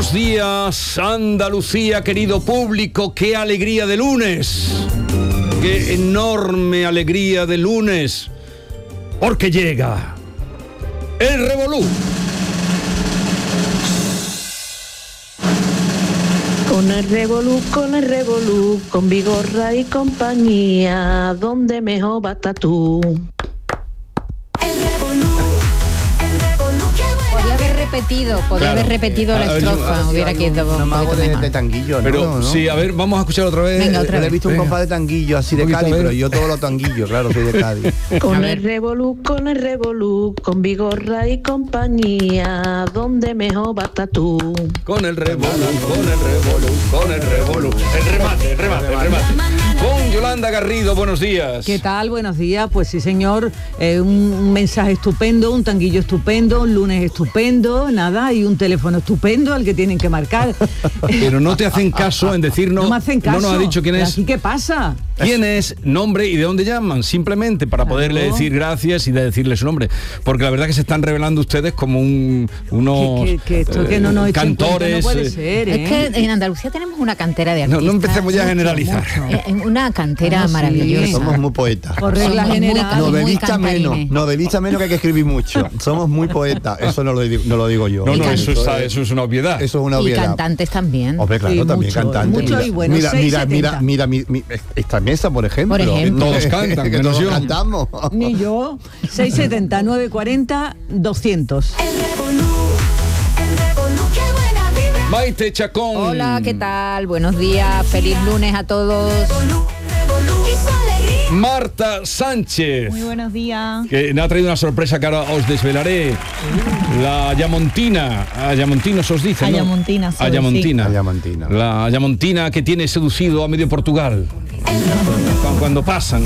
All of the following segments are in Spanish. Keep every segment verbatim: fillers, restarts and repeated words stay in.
Buenos días, Andalucía, querido público. Qué alegría de lunes. Qué enorme alegría de lunes. Porque llega el Revolú. Con el Revolú, con el Revolú, con Vigorra y compañía, ¿dónde mejor va a estar tú? Podría haber repetido, podría Claro. haber repetido la A ver, estrofa, yo- hubiera quedado No un me hago poquito de, mejor. de tanguillo, ¿no? Pero ¿no? sí, a ver, vamos a escuchar otra vez. Venga, otra Yo le he vez. visto un Venga. compás de tanguillo así de Un poquito, Cádiz, a ver. pero yo todo lo tanguillo, claro, soy de Cádiz. Con A el ver. Revolú, con el Revolú, con Vigorra y compañía, ¿dónde mejor va a estar tú? Con el revolú, con el revolú, con el revolú. El remate, el remate, el remate. Con Yolanda Garrido, buenos días. ¿Qué tal? Buenos días. Pues sí, señor. Eh, un, un mensaje estupendo, un tanguillo estupendo, un lunes estupendo, nada, y un teléfono estupendo al que tienen que marcar. Pero no te hacen caso en decirnos. No me hacen caso. No nos ha dicho quién ¿Pero es. aquí qué pasa? ¿Quién es, nombre y de dónde llaman? Simplemente para Claro. poderle decir gracias y de decirle su nombre. Porque la verdad que se están revelando ustedes como un, unos Que, que- que esto que no nos echen cuenta cantores. no puede eh, ser, ¿eh? Es que en Andalucía tenemos una cantera de No, artistas. no empecemos ya a generalizar. Eh, en Una cantera Ah, sí. maravillosa. Somos muy poetas. Por regla Somos muy general. No, muy de vista cantarines. menos, no, de vista menos que hay que escribir mucho. Somos muy poetas, eso no lo digo, no lo digo yo. No, no, Y eso, can- está, eso es una obviedad. Eso es una Y obviedad. cantantes también. Hombre, claro, Sí, también mucho, cantante. mucho mira, y bueno, mira, seis mira, mira, setenta. mira, mi- mi- esta mesa, por ejemplo. Por ejemplo. Todos cantan, que menos todos yo. cantamos. Ni yo. seiscientos setenta, novecientos cuarenta, doscientos. Maite Chacón. Hola, ¿qué tal? Buenos días, feliz lunes a todos. Marta Sánchez. Muy buenos días. Que me ha traído una sorpresa que ahora os desvelaré. La Ayamontina. Ayamontina se os dice, ¿no? Ayamontina, sí, Ayamontina. sí. Ayamontina. La Ayamontina que tiene seducido a medio Portugal. Cuando, cuando pasan.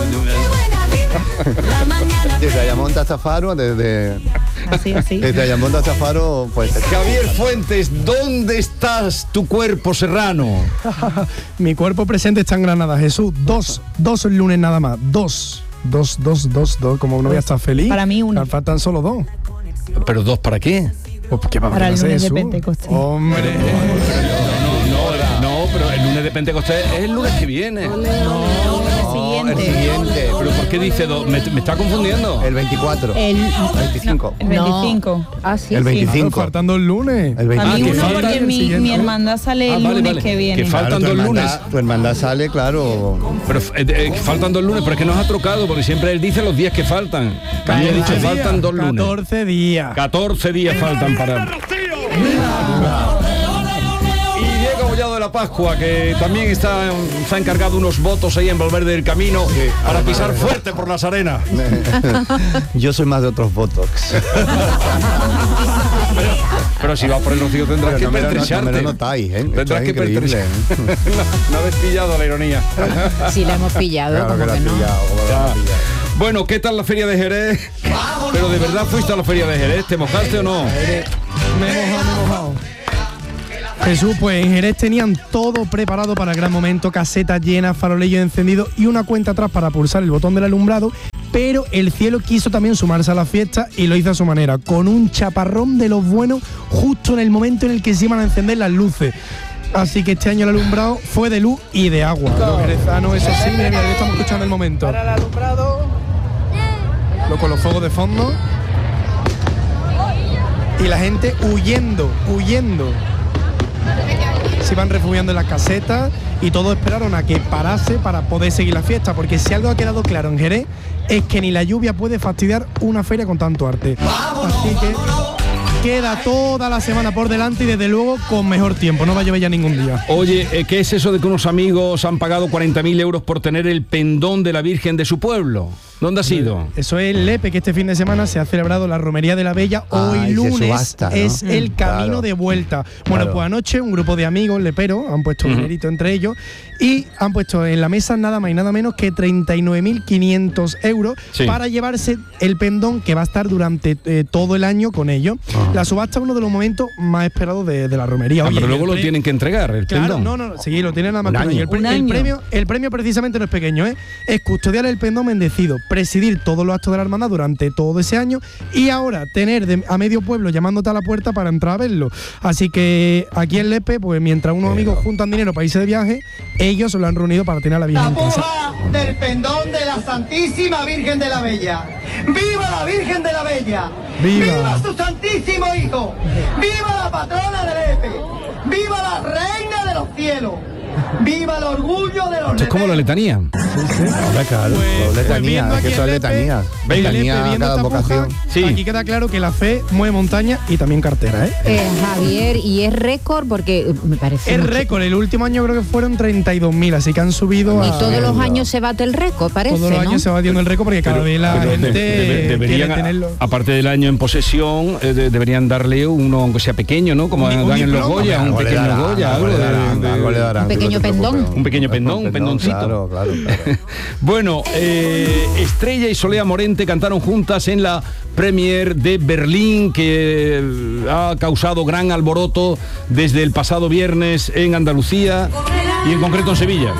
Desde Ayamonte hasta Faro, desde, Así, así. desde Ayamonte hasta Faro, pues... Javier Fuentes, ¿dónde estás tu cuerpo serrano? Mi cuerpo presente está en Granada, Jesús. Dos, dos lunes nada más. Dos. Dos, dos, dos, dos. Como no voy a estar feliz. Para mí uno. Faltan solo dos. ¿Pero dos para qué? Pues, ¿qué va a Para el hacer, lunes de Jesús? Pentecostés. Hombre. No, no, pero el lunes de Pentecostés es el lunes que viene. El El siguiente. siguiente, ¿Pero por qué dice dos? ¿Me, me está confundiendo? el veinticuatro. El veinticinco. El veinticinco. Ah, sí, El sí. veinticinco. Claro, faltando el lunes. El A mí que uno falta porque el mi, siguiente. mi hermandad sale Ah, el vale, lunes vale. que viene. Que faltan tu dos lunes. hermandad- Tu hermandad sale, claro. Pero eh, eh, faltan dos lunes, pero es que nos ha trocado, porque siempre él dice los días que faltan. También he dicho, catorce faltan días, dos lunes. catorce días. catorce días faltan para... Y Diego Collado de la Pascua, que también está, se ha encargado unos votos ahí en Valverde del Camino para pisar fuerte por las arenas. Yo soy más de otros botox. Pero si va por el Rocío tendrás Pero que no me lo- no- pertrecharte. no me lo notáis, ¿eh? Esto Tendrás es que increíble, pertrecharte. ¿eh? no, no habéis pillado la ironía. Sí, la hemos pillado, Claro que como la que has no. pillado, como la has pillado. Bueno, ¿qué tal la feria de Jerez? Pero de verdad fuiste a la feria de Jerez, ¿te mojaste o no? Me he mojado, me he mojado. Jesús, pues en Jerez tenían todo preparado para el gran momento, casetas llenas, farolillos encendidos y una cuenta atrás para pulsar el botón del alumbrado, pero el cielo quiso también sumarse a la fiesta y lo hizo a su manera, con un chaparrón de los buenos justo en el momento en el que se iban a encender las luces. Así que este año el alumbrado fue de luz y de agua. Los jerezanos, eso sí, mira, mira, ya estamos escuchando el momento. Para el alumbrado. Lo, con los fuegos de fondo. Y la gente huyendo, huyendo. Se iban refugiando en las casetas y todos esperaron a que parase para poder seguir la fiesta, porque si algo ha quedado claro en Jerez es que ni la lluvia puede fastidiar una feria con tanto arte. Así que queda toda la semana por delante y desde luego con mejor tiempo, no va a llover ya ningún día. Oye, eh, ¿qué es eso de que unos amigos han pagado cuarenta mil euros por tener el pendón de la Virgen de su pueblo? ¿Dónde ha sido? Eso es Lepe, que este fin de semana se ha celebrado la Romería de la Bella. Hoy Ay, se lunes subasta, ¿no? es el camino Claro. de vuelta. Bueno, Claro. pues anoche un grupo de amigos leperos han puesto un Ujú. dinerito entre ellos y han puesto en la mesa nada más y nada menos que treinta y nueve mil quinientos euros Sí. para llevarse el pendón que va a estar durante eh, todo el año con ellos. Ajá. La subasta es uno de los momentos más esperados de, de la romería. Ah, Oye, pero y luego el lo pre- tienen que entregar, el Claro, pendón. no, no, no, sí, lo tienen nada más Un que un año. año. El, pre- Un el año. premio, el premio precisamente no es pequeño, ¿eh? Es custodiar el pendón bendecido, presidir todos los actos de la hermandad durante todo ese año y ahora tener de, a medio pueblo llamándote a la puerta para entrar a verlo. Así que aquí en Lepe, pues mientras unos amigos juntan dinero para irse de viaje, ellos se lo han reunido para tener a la Virgen en casa. Tapuja del pendón de la Santísima Virgen de la Bella. ¡Viva la Virgen de la Bella! ¡Viva! ¡Viva su Santísimo Hijo! ¡Viva la patrona de Lepe! ¡Viva la Reina de los Cielos! ¡Viva el orgullo de los Esto es como la letanía. Ahora, claro, Pues- letanía, pues viendo que aquí son en Lepe, letanías. en Lepe, Letanía viendo cada esta vocación. puja, Sí. Aquí queda claro que la fe mueve montaña y también cartera, ¿eh? Eh, Javier, y es récord porque eh, me parece. Es mucho. récord, el último año creo que fueron treinta y dos mil, así que han subido Y a... todos los años se bate el récord, parece. Todos los ¿no? años se va batiendo el récord porque cada Pero- vez la pero gente de- de- deberían, quiere tenerlo. a- aparte del año en posesión, eh, de- deberían darle uno, aunque sea pequeño, ¿no? Como Un- un dan en los diploma. Goya, un Algo le pequeño darán, Goya, algo algo le de- darán, de- algo le darán, Un tú no pequeño te preocupes. pendón. Un pequeño pendón, un pendoncito. Claro, claro, claro. Bueno, eh, Estrella y Solea Morente cantaron juntas en la Premier de Berlín, que eh, ha causado gran alboroto desde el pasado viernes en Andalucía y en concreto en Sevilla.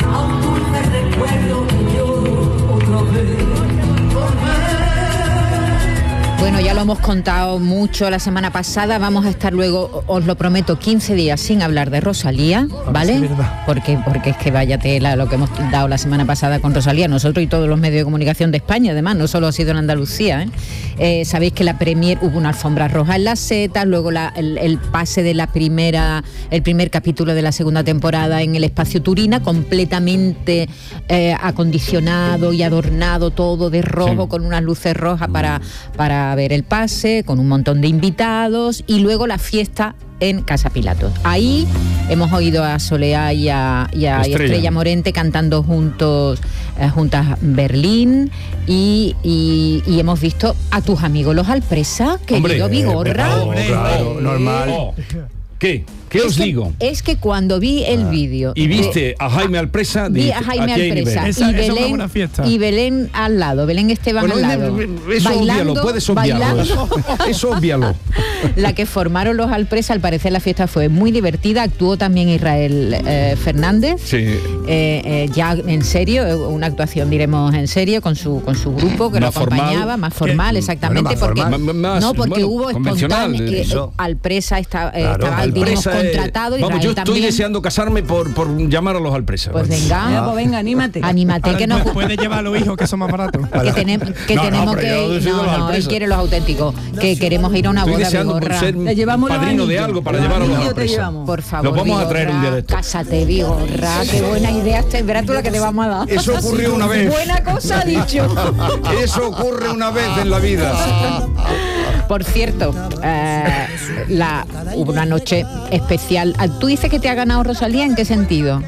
Bueno, ya lo hemos contado mucho la semana pasada. Vamos a estar luego, os lo prometo, quince días sin hablar de Rosalía, ¿vale? es verdad. Porque, porque es que vaya tela lo que hemos dado la semana pasada con Rosalía, nosotros y todos los medios de comunicación de España, además, no solo ha sido en Andalucía, ¿eh? Eh, sabéis que la premier hubo una alfombra roja en las setas, luego la- el, el pase de la primera, el primer capítulo de la segunda temporada en el espacio Turina, completamente eh, acondicionado y adornado todo de rojo, Sí. con unas luces rojas para, para ver el pase, con un montón de invitados, y luego la fiesta en Casa Pilatos. Ahí hemos oído a Solea y a, y a- y a Estrella. Estrella Morente cantando juntos, eh, juntas Berlín, y, y- y hemos visto a tus amigos los Alpresa, querido Vigorra. oh, claro, normal. Oh. ¿Qué? ¿Qué Es os que- digo? Es que cuando vi el vídeo... Y de- viste a Jaime Alpresa, Vi dijiste, a Jaime aquí hay Alpresa nivel. Esa- y, esa es una Belén, buena fiesta. y Belén al lado, Belén Esteban Bueno, al lado. eso bailando, obvialo, puedes obviarlo. bailando. Eso, eso obvialo. La que formaron los Alpresa, al parecer la fiesta fue muy divertida. Actuó también Israel eh, Fernández. Sí. Eh, eh, ya en serio, eh, una actuación diremos en serio con su con su grupo que Más lo acompañaba, formal. más formal, ¿Qué? exactamente, Bueno, más porque formal. M- más, no porque bueno, hubo convencional, espontáneo, eh, eso. Alpresa estaba, eh, Claro, estaba Alpresa, digamos, Alpresa, eh, contratado, vamos, Israel yo estoy también. deseando casarme por, por llamar a los Alpresa. Pues Vale. venga, Ya, pues venga, anímate. anímate Ahora que nos puedes llevar a los hijos que son más baratos. que, tenem- que No, no, tenemos pero yo que decido no, los no, él Alpresa. quiere los auténticos, que queremos ir a una Estoy boda deseando por Vigorra. ser Le llevamos los padrino de anillos. algo para Los llevar a los anillos te Alpresa. llevamos. Por favor, Los vamos a traer un día Vigorra, de estos. Cásate, Vigorra, qué buena idea, este, verás tú la que te vamos a dar. Eso ocurrió una vez. Buena cosa ha dicho. Eso ocurre una vez en la vida. Por cierto, eh, la, hubo una noche especial. ¿Tú dices que te ha ganado Rosalía? ¿En qué sentido?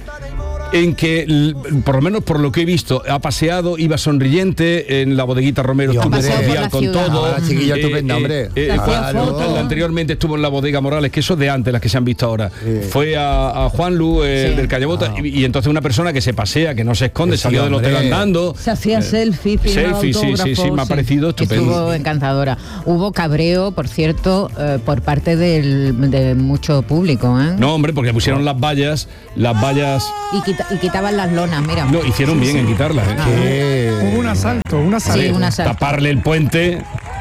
En que, l- por lo menos por lo que he visto, ha paseado, iba sonriente, en la bodeguita Romero Y estuvo hombre, cordial por la con ciudad. todo. Ah, la chiquilla estupenda, hombre. eh, fue- Claro. fue- anteriormente estuvo en la bodega Morales, que eso es de antes, las que se han visto ahora. Sí. Fue a, a Juan Lu eh, Sí. del Callebota, Ah. y, y entonces una persona que se pasea, que no se esconde, Sí, salió del hotel hombre. andando. Se hacía selfie, firmaba Selfie, sí, sí, sí, autógrafos, me ha sí. parecido estupendo. Estuvo encantadora. Hubo cabreo, por cierto, eh, por parte del- de mucho público, ¿eh? No, hombre, porque pusieron las vallas, las vallas. Y, quita- y quitaban las lonas, mira. No, hicieron bien en quitarlas. ¿eh? ¿Qué? Hubo un asalto, un asalto. Sí, un asalto. Taparle el puente.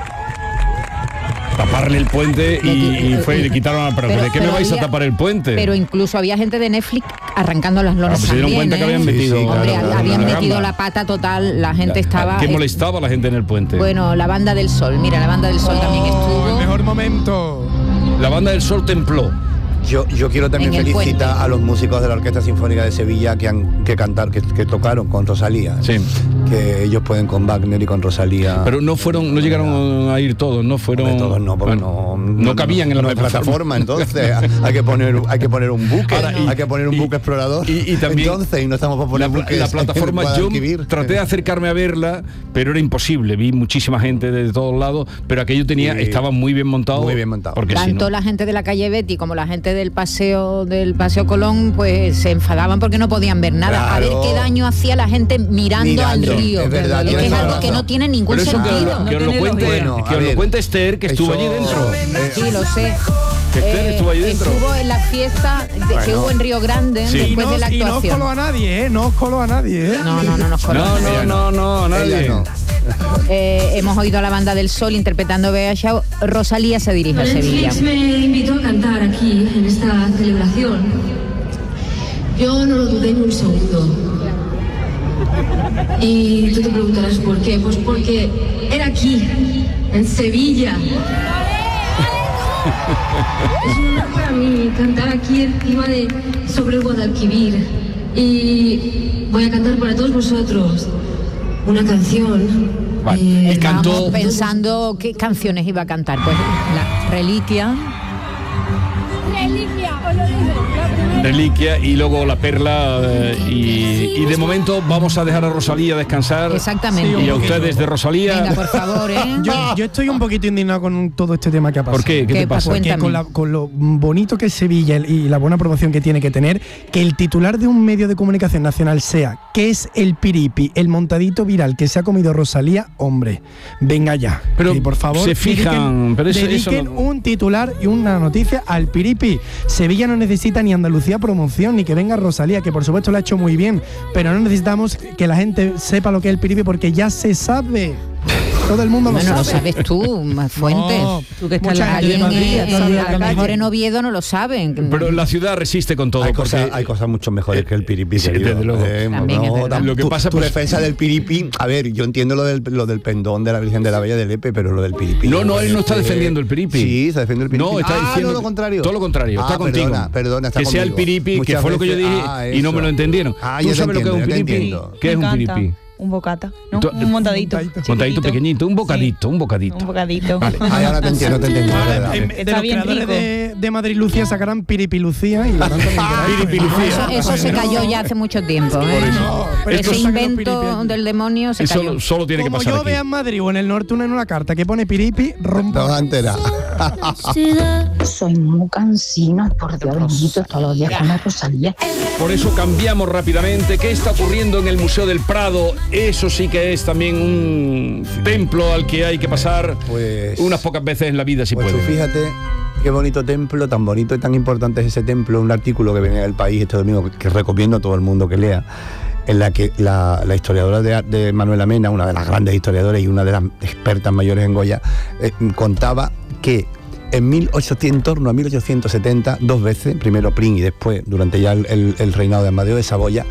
Taparle el puente y, y fue y le quitaron a pero, Pero- ¿de qué me pero vais había- a tapar el puente? Pero incluso había gente de Netflix arrancando las Ah, lonas pues se dieron también, cuenta que ¿eh? habían Sí, metido. sí, claro, Hombre, claro, habían la metido gamba. la pata total, la gente estaba... ¿Qué eh, molestaba a la gente en el puente? Bueno, la banda del sol, mira, la banda del sol también Oh, el estuvo. mejor momento. La banda del Sol templó. Yo, yo quiero también En el felicitar puente. a los músicos de la Orquesta Sinfónica de Sevilla que han que cantar, que, que tocaron con Rosalía. Sí. Que ellos pueden con Wagner y con Rosalía. Pero no fueron, no llegaron a ir todos, no fueron. Hombre, todos no, porque bueno, no, no cabían en la no hay plataforma, entonces hay que poner hay que poner un buque, Ahora, y- hay que poner un y- buque explorador. y- y también entonces y no estamos para poner La, buques la plataforma, que puedan yo adquirir. traté de acercarme a verla, pero era imposible. Vi muchísima gente de todos lados, pero aquello tenía, Sí. estaba muy bien montado. Muy bien montado. Porque si Tanto no- la gente de la calle Betty como la gente del paseo del paseo Colón, pues se enfadaban porque no podían ver nada. A ver Claro. qué daño hacía la gente mirando, Mirando, al río. es verdad, que tienes es algo razón. que no tiene ningún Pero eso que, sentido. os lo- que os lo tiene cuente, lógica. Bueno, que a os lo ver, cuente Esther, que estuvo eso- allí dentro. eh, Sí, lo sé. Que Esther estuvo ahí dentro. Estuvo en la fiesta de- que Bueno. hubo en Río Grande Sí. después y no, de la y no os actuación. coló a nadie, ¿eh? No os coló a nadie, ¿eh? No, no, no nos coló. No, no, no, no, a nadie. Ella no. Eh, hemos oído a la Banda del Sol interpretando Bea Shaw. Rosalía se dirige a Sevilla. Netflix me invitó a cantar aquí, en esta celebración. Yo no lo dudé ni un segundo. Y tú te preguntarás por qué. Pues porque era aquí, en Sevilla. Es un honor para mí cantar aquí encima de sobre el Guadalquivir. Y voy a cantar para todos vosotros una canción. Vale. eh, Y Estábamos cantó- pensando qué canciones iba a cantar. Pues la Reliquia. Reliquia y luego La Perla eh, y, y de momento vamos a dejar a Rosalía descansar. Exactamente. Y a ustedes de Rosalía. Venga, por favor, ¿eh? Yo, yo estoy un poquito indignado con todo este tema que ha pasado. ¿Por qué? ¿Qué ¿Qué te pasa? pasó? Porque con, Cuéntame. la- con lo bonito que es Sevilla y la buena promoción que tiene que tener, que el titular de un medio de comunicación nacional sea que es el piripi, el montadito viral que se ha comido Rosalía, hombre, venga ya. Pero y por favor, se fijan, dediquen, pero eso- dediquen eso no- un titular y una noticia al piripi. Sevilla no necesita ni Andalucía promoción, ni que venga Rosalía, que por supuesto lo ha hecho muy bien, pero no necesitamos que la gente sepa lo que es el piripi porque ya se sabe. Todo el mundo lo Bueno, sabe. lo sabes tú, más Fuentes. No, Tú que estás en mucha la gente de calle, Alguien, Madrid, eh, está en la a lo calle. mejor en Oviedo no lo saben. Pero la ciudad resiste con todo. Hay porque cosas, hay cosas mucho mejores que el piripi. Sí, querido. desde luego. Eh, También es verdad. tam- Lo que tu- pasa, tu pues- defensa del piripi, a ver, yo entiendo lo del, lo del pendón de la Virgen de la Bella de Lepe, pero lo del piripi. No, no, él no está Eh, defendiendo el piripi. Sí, está defendiendo el piripi. No, está ah, diciendo no, lo contrario. Todo lo contrario, Ah, está contigo. Perdona, perdona, está que sea el conmigo. piripi, que Muchas fue lo que yo veces- dije ah, y no me eso. lo entendieron. Ah, ¿Tú ya te sabes lo que es un entiendo, ya te piripi? entiendo. ¿Qué es Me un encanta. piripi? Un bocata. No, Tú- un montadito. Montadito. Montadito chiquitito. pequeñito, un bocadito, un bocadito. Un bocadito. Vale, ah, ahora te entiendo, te entiendo. Ahora, de verdad. en- de Está los bien creadores rico. de, de Madrid Lucía sacarán Piripi Lucía y lo harán también por ahí. Piripi Lucía. Eso, eso se cayó ya hace mucho tiempo. ¿eh? No, pero Ese esto saca los invento piripi. del demonio se Y cayó. solo, solo tiene que Como pasar yo aquí. vea en Madrid o en el norte una en una carta que pone Piripi, rompo. No, entera. Soy muy cansina, por Dios bendito, todos los días con la Rosalía. Por eso cambiamos rápidamente. ¿Qué está ocurriendo en el Museo del Prado? Eso sí que es también un templo al que hay que pasar Pues- unas pocas veces en la vida si Pues tú puede. fíjate qué bonito templo, tan bonito y tan importante es ese templo. Un artículo que venía del País este domingo que recomiendo a todo el mundo que lea, en la que la, la historiadora de, de Manuela Mena, una de las grandes historiadoras y una de las expertas mayores en Goya, eh, contaba que en mil ochocientos, en torno a mil ochocientos setenta, dos veces, primero Prim y después, durante ya el, el- el reinado de Amadeo de Saboya,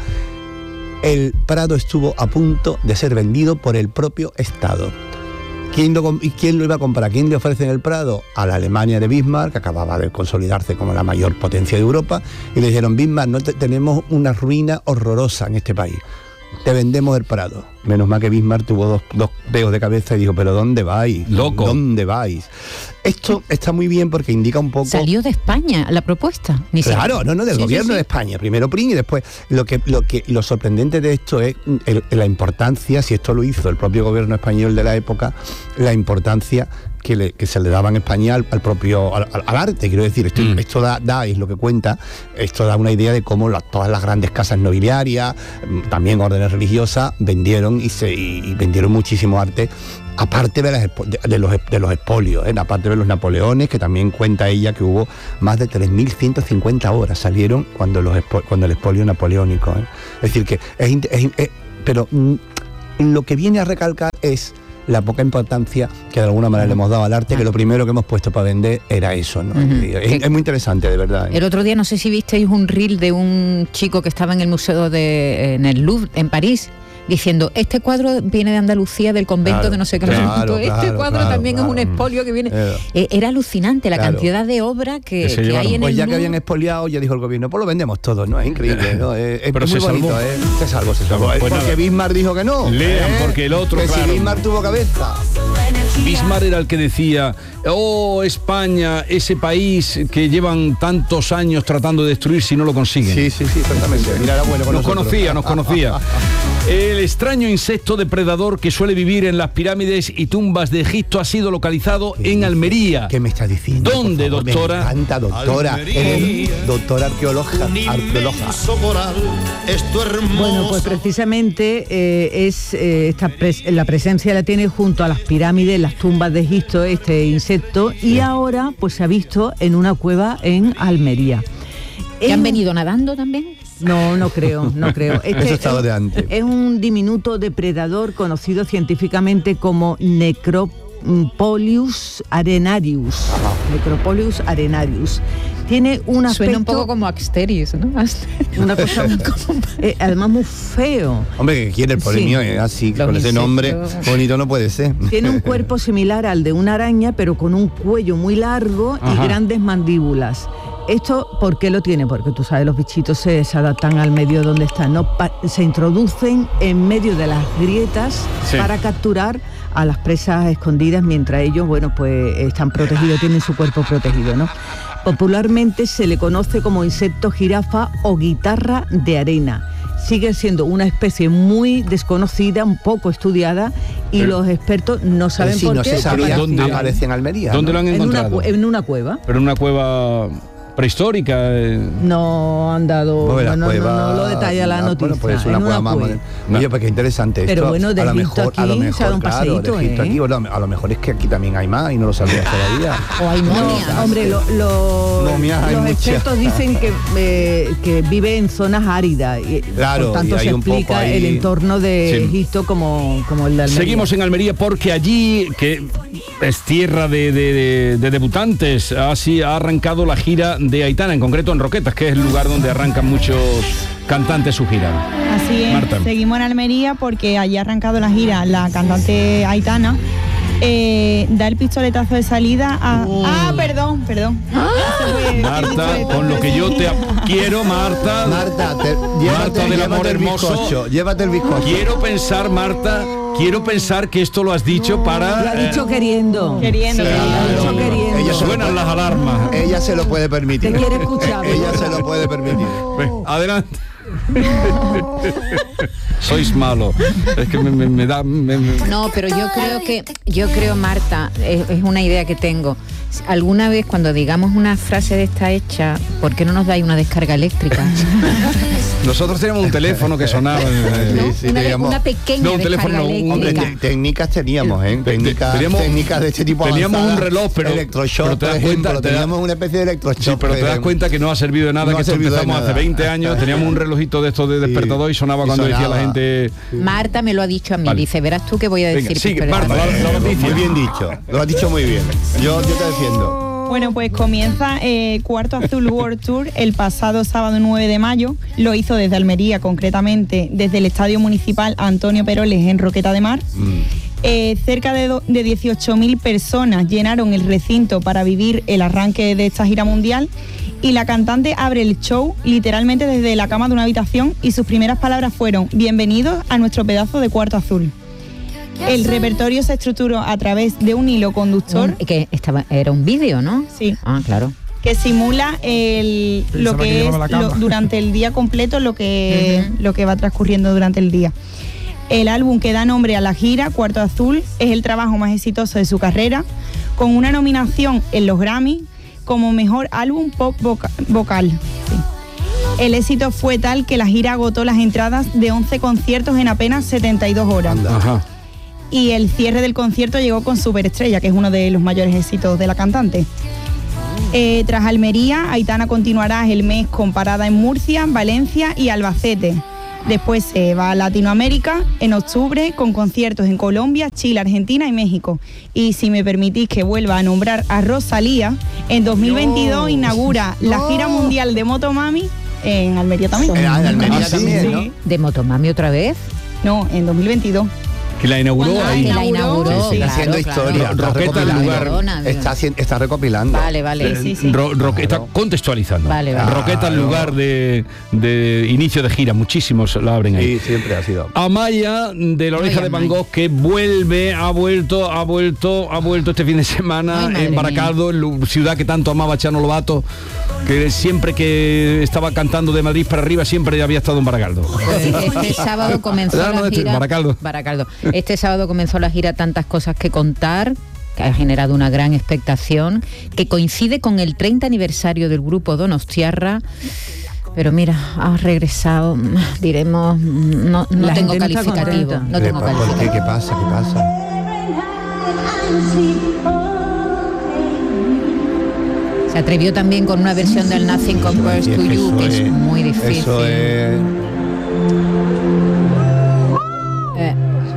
el Prado estuvo a punto de ser vendido por el propio Estado. ¿Quién lo, com- ¿Y quién lo iba a comprar? ¿Quién le ofrece en el Prado? A la Alemania de Bismarck, que acababa de consolidarse como la mayor potencia de Europa, y le dijeron, Bismarck, no te- tenemos una ruina horrorosa en este país. Te vendemos el Prado. Menos mal que Bismarck tuvo dos, dos peos de cabeza y dijo, pero ¿dónde vais? Loco. ¿Dónde vais? Esto está muy bien porque indica un poco... Salió de España la propuesta. Ni Claro, siquiera- no, no, del Sí, sí, gobierno sí. de España. Primero Prim y después. Lo que, lo que lo sorprendente de esto es el- la importancia, si esto lo hizo el propio gobierno español de la época, la importancia que, le- que se le daba en España al, al propio al, al- al arte. Quiero decir, esto, Mm. esto da, da, es lo que cuenta, esto da una idea de cómo la- todas las grandes casas nobiliarias, mm, también órdenes religiosas, vendieron y se y, y vendieron muchísimo arte. Aparte de, las expo- de, de los, de los expolios, ¿eh? Aparte de los Napoleones, que también cuenta ella que hubo más de tres mil ciento cincuenta obras salieron cuando, los expo- cuando el expolio napoleónico. ¿eh? Es decir, que es, int- es in- es- pero mm, lo que viene a recalcar es la poca importancia que de alguna manera le hemos dado al arte, que lo primero que hemos puesto para vender era eso, ¿no? Ujú. Y es, Que- es muy interesante, de verdad. ¿eh? El otro día no sé si visteis un reel de un chico que estaba en el museo de en el Louvre en París diciendo, este cuadro viene de Andalucía, del convento Claro, de no sé qué. claro, no sé cuánto. Este claro, cuadro claro, también es un claro. expolio que viene. Eh, Eh, era alucinante la claro. cantidad de obra que, Que se que llevaron. hay en Pues el ya que Louvre. habían expoliado, ya dijo el gobierno, pues lo vendemos todo, ¿no? Es increíble, ¿no? Es, es Pero muy se bonito, salvó. ¿eh? Se salvó, se salvó. Pues porque nada. Bismarck dijo que no. Lean, ¿eh? porque el otro, Que claro. si Bismarck tuvo cabeza. Bismarck era el que decía, oh, España, ese país que llevan tantos años tratando de destruir si no lo consiguen. Sí, sí, sí, exactamente. Mira, era bueno con Nos nosotros. conocía, nos conocía. El extraño insecto depredador que suele vivir en las pirámides y tumbas de Egipto ha sido localizado en Almería. ¿Qué me está diciendo? ¿Dónde, por favor? doctora? Me encanta, doctora. Eres doctora arqueóloga. arqueóloga. Bueno, pues precisamente eh, es eh, esta pres la presencia la tiene junto a las pirámides, las tumbas de Egipto, este insecto, y ahora pues se ha visto en una cueva en Almería. ¿Que han En- venido nadando también? No, no creo, no creo. Este Eso estaba es, de antes. es un diminuto depredador conocido científicamente como Necropolius arenarius. Necropolius arenarius. Tiene un aspecto... Suena un poco como Asteris, ¿no? Una cosa eh, además muy feo. Hombre, que quiere el pobre Sí. mío, eh, así, Los con ese insectos. nombre bonito no puede ser. Tiene un cuerpo similar al de una araña, pero con un cuello muy largo y Ajá. grandes mandíbulas. ¿Esto por qué lo tiene? Porque tú sabes, los bichitos se, se adaptan al medio donde están, ¿no? Pa- se introducen en medio de las grietas Sí. para capturar a las presas escondidas mientras ellos, bueno, pues están protegidos, tienen su cuerpo protegido, ¿no? Popularmente se le conoce como insecto jirafa o guitarra de arena. Sigue siendo una especie muy desconocida, un poco estudiada, y Pero- los expertos no saben si por no qué. se sabía, ¿Dónde- aparece en Almería. ¿Dónde ¿no? lo han en, una, encontrado? cu- en una cueva. Pero en una cueva prehistórica. eh. No han dado, Pues la no, no, cueva- no lo detalla la ah, noticia. Bueno, pues es una en cueva más cueva. moderna. Oye, pues qué interesante Pero esto. bueno, de a lo Egipto mejor, a lo aquí se mejor, da un claro, paseíto, de Egipto ¿eh? aquí, bueno, a lo mejor es que aquí también hay más y no lo sabías todavía. O hay No, momias. hombre, lo- lo- Momias hay los muchas. expertos dicen que, eh, que vive en zonas áridas. Y, Claro, por tanto, y hay se un poco explica ahí- el entorno de Sí. Egipto como, como el de Almería. Seguimos en Almería porque allí, que es tierra de, de- de- de debutantes, así ha arrancado la gira de Aitana, en concreto en Roquetas, que es el lugar donde arrancan muchos cantantes su gira. Así es, Marta. seguimos en Almería porque allí ha arrancado la gira la cantante Aitana. Eh, da el pistoletazo de salida a... Ah, perdón, perdón. Se fue el Marta, pistoletazo con lo de que yo salida. te quiero, Marta. Marta, te, llévate, Marta del llévate amor el hermoso. bizcocho, llévate el bizcocho. Quiero pensar, Marta, quiero pensar que esto lo has dicho para... Lo ha eh, dicho queriendo. Queriendo, Sí, queriendo. lo ha dicho queriendo. Ella se lo Suenan puede- las alarmas. Ella se lo puede permitir. Te quiere escuchar, Ella ¿verdad? se lo puede permitir. Ven, adelante. Sois malo. Es que me, me- me da... me- me- No, pero yo creo que, yo creo, Marta, es, es una idea que tengo. Alguna vez cuando digamos una frase de esta hecha, ¿por qué no nos dais una descarga eléctrica? Nosotros tenemos un teléfono que sonaba. eh, ¿No? sí, una, de- teníamos- una pequeña No, un descarga teléfono, un- eléctrica. Hombre, te- técnicas teníamos, ¿eh? Te- te- Técnicas, teníamos- técnicas de este tipo teníamos avanzadas. un reloj, pero- Electroshock, pero te das por ejemplo, cuenta, te da- teníamos una especie de electroshock. Sí, pero te das eh, cuenta que no ha servido de nada, No que ha esto servido de empezamos hace nada. veinte años, teníamos un relojito de estos de Sí. despertador y sonaba Y cuando decía sonaba. la gente... Marta me lo ha dicho a mí, Vale. dice, verás tú que voy a Venga, decir. sigue, pistoletazo. Marta, la- la noticia. Muy bien dicho, lo has dicho muy bien. Yo, yo te defiendo. Bueno, pues comienza eh, Cuarto Azul World Tour el pasado sábado nueve de mayo. Lo hizo desde Almería, concretamente desde el Estadio Municipal Antonio Peroles en Roqueta de Mar. Eh, cerca de, do- de dieciocho mil personas llenaron el recinto para vivir el arranque de esta gira mundial y la cantante abre el show literalmente desde la cama de una habitación y sus primeras palabras fueron: bienvenidos a nuestro pedazo de Cuarto Azul. El repertorio se estructuró a través de un hilo conductor Un- que estaba, era un vídeo, ¿no? Sí. Ah, claro. que simula el, lo Pensaba que que es llevaba la lo- cama. durante el día completo, lo que, Ujú. lo que va transcurriendo durante el día. El álbum que da nombre a la gira, Cuarto Azul, es el trabajo más exitoso de su carrera, con una nominación en los Grammy como mejor álbum pop voca- vocal. Sí. El éxito fue tal que la gira agotó las entradas de once conciertos en apenas setenta y dos horas. Ajá. Y el cierre del concierto llegó con Superestrella, que es uno de los mayores éxitos de la cantante. Eh, tras Almería, Aitana continuará el mes con parada en Murcia, Valencia y Albacete. Después se va a Latinoamérica en octubre con conciertos en Colombia, Chile, Argentina y México. Y si me permitís que vuelva a nombrar a Rosalía, en dos mil veintidós inaugura la gira mundial de Motomami en Almería también. Eh, en Almería Ah, sí, también, sí. ¿no? ¿De Motomami otra vez? No, en dos mil veintidós. Que la inauguró Ah, ahí. que la inauguró, Sí, sí, claro, haciendo claro. historia, está Roqueta, el recopilando. lugar. Perdona, Está, haci- está recopilando. Vale, vale. Sí, sí, sí. Ro- Roque- está Claro. contextualizando. Vale, vale. Roqueta, el Claro. lugar de, de inicio de gira, muchísimos la abren ahí. Sí, siempre ha sido. Amaya de la oreja Ay, de Van Amaya. Gogh, que vuelve, ha vuelto, ha vuelto, ha vuelto este fin de semana Ay, madre en Baracaldo, en lu- ciudad que tanto amaba Chano Lobato, que siempre que estaba cantando de Madrid para arriba siempre había estado en Baracaldo. Pues este sábado comenzó Ah, no, la este, gira. Baracaldo. Baracaldo. Este sábado comenzó la gira Tantas cosas que contar, que ha generado una gran expectación, que coincide con el treinta aniversario del grupo Donostiarra. Pero mira, ha regresado, mm, diremos, mm, no, no La tengo gente no está calificativo. contenta. No tengo ¿Por qué? calificativo. ¿Qué pasa? ¿Qué pasa? Se atrevió también con una versión del Nothing Compares Y es to que You, eso que es es- muy difícil. Eso es... Eh,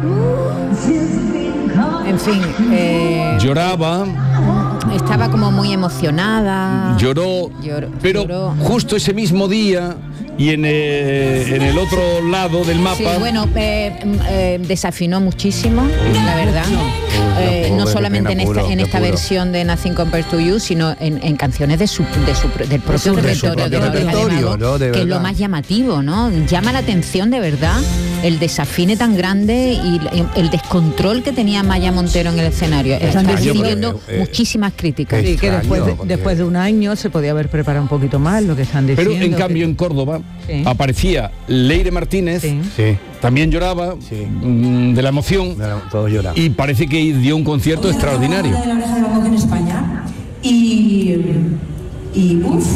en fin, eh, Lloraba, estaba como muy emocionada. lloró, Lloró, pero lloró. justo ese mismo día y en, eh, en el otro lado del mapa. Sí, bueno, eh, mm, eh, desafinó muchísimo, la verdad. Eh, Qué no pobre, solamente qué en pena esta, puro, en qué esta puro. versión de Nothing Compares to You, sino en, en canciones de su, de su, del propio su- de su repertorio propio de la Oreja de repertorio, Van Gogh, ¿no? De que es lo verdad. más llamativo, ¿no? Llama la atención de verdad el desafine tan grande y el, el descontrol que tenía Maya Montero en el escenario. Está Extraño, recibiendo pero, eh, muchísimas críticas. eh, Sí, que después de, extraño, porque- después de un año se podía haber preparado un poquito más lo que están diciendo. Pero en que- cambio en Córdoba Sí. aparecía Leire Martínez, Sí. Sí, también lloraba Sí. mm, de la emoción mira, todos lloran. y parece que dio un concierto extraordinario. de la Oreja de Van Gogh en España y, y uff.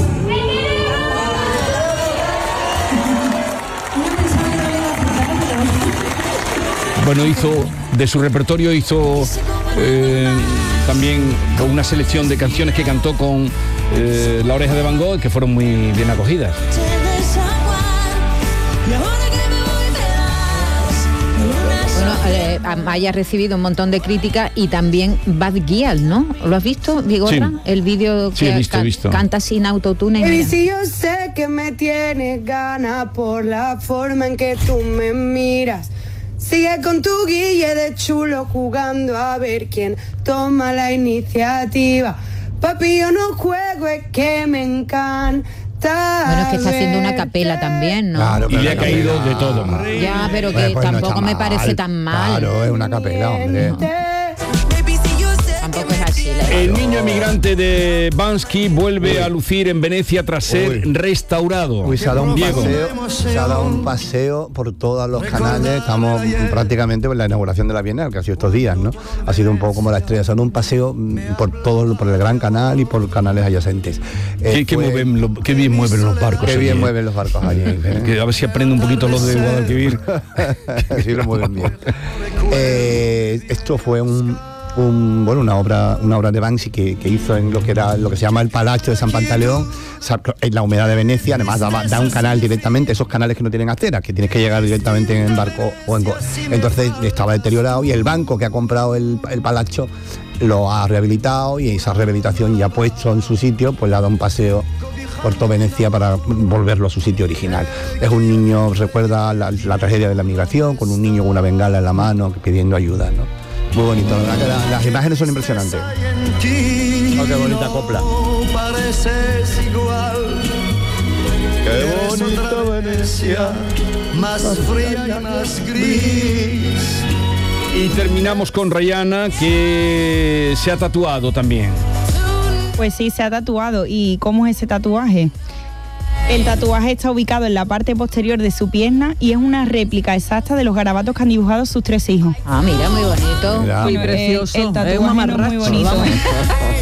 Bueno, hizo de su repertorio hizo eh, también una selección de canciones que cantó con eh, La Oreja de Van Gogh que fueron muy bien acogidas. Bueno, eh, Amaya ha recibido un montón de críticas y también Bad Gyal, ¿no? ¿Lo has visto, Vigorra? Sí. El vídeo que Sí, he visto, ca- he visto. canta sin autotune. y Baby, mira. si yo sé que me tienes ganas por la forma en que tú me miras. Sigue con tu guille de chulo jugando a ver quién toma la iniciativa. Papi, yo no juego, es que me encanta. Bueno, es que está haciendo una capela verte. tampoén, ¿no? Claro, Y pero le ha la caído capela- de todo. Ya, pero que Pues, pues no tampoco está me mal. parece tan mal. Claro, es una capela, hombre. Tampoco es así. la- El niño emigrante de Bansky vuelve a lucir en Venecia tras ser Uy. restaurado. Uy, se ha dado un Diego. paseo, se ha dado un paseo por todos los canales. Estamos prácticamente en la inauguración de la Bienal, que ha sido estos días, ¿no? Ha sido un poco como la estrella. Se ha dado un paseo mm, por todo, por el Gran Canal y por canales adyacentes. Eh, Qué, qué fue- mueven lo- qué bien mueven los barcos. Qué allí, bien eh. mueven los barcos allí. ¿eh? Que a ver si aprende un poquito los de Guadalquivir. Sí, lo mueven bien. Eh, esto fue un, un, bueno, una obra, una obra de Banksy que, que hizo en lo que era lo que se llama el Palacio de San Pantaleón, sa- en la humedad de Venecia. Además daba- da un canal directamente, esos canales que no tienen aceras, que tienes que llegar directamente en barco o en go- entonces estaba deteriorado y el banco que ha comprado el, el Palacio lo ha rehabilitado y esa rehabilitación ya puesto en su sitio, pues le ha dado un paseo por toda Venecia para volverlo a su sitio original. Es un niño, recuerda la, la tragedia de la migración, con un niño con una bengala en la mano pidiendo ayuda, ¿no? Muy bonito, la verdad que la- las imágenes son impresionantes. Oh, qué bonita copla. Pareces igual. Qué bonito Venecia, más fría y más gris. Y terminamos con Rayana, que se ha tatuado también. Pues sí, se ha tatuado. ¿Y cómo es ese tatuaje? El tatuaje está ubicado en la parte posterior de su pierna y es una réplica exacta de los garabatos que han dibujado sus tres hijos. Ah, mira, muy bonito. Mira. Muy Bueno, el- precioso. el es un tatuaje no es muy mamarracho, bonito. vamos.